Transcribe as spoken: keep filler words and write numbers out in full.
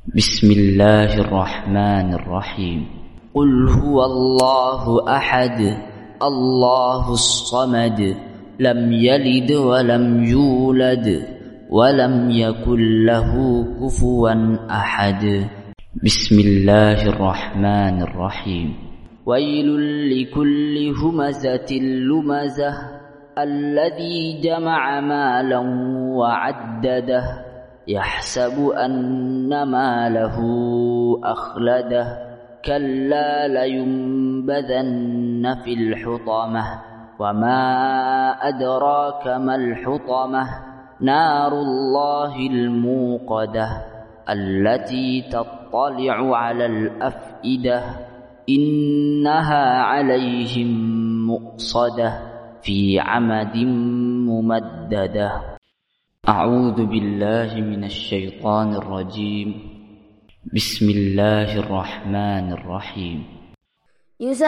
بسم الله الرحمن الرحيم. قل هو الله أحد الله الصمد لم يلد ولم يولد ولم يكن له كفوا أحد. بسم الله الرحمن الرحيم. ويل لكل همزة لمزة الذي جمع مالا وعدده يحسب أن ماله أخلده كلا لينبذن في الحطمة وما أدراك ما الحطمة نار الله الموقدة التي تطلع على الأفئدة إنها عليهم مؤصدة في عمد ممددة. أعوذ بالله من الشيطان الرجيم. بسم الله الرحمن الرحيم.